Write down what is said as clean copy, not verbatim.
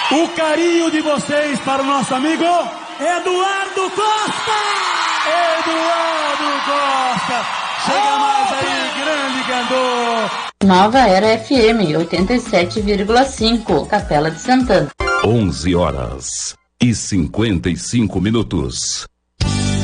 o carinho de vocês para o nosso amigo Eduardo Costa! Eduardo Costa! Chega mais aí, grande cantor! Nova Era FM 87,5, Capela de Santana. 11h55.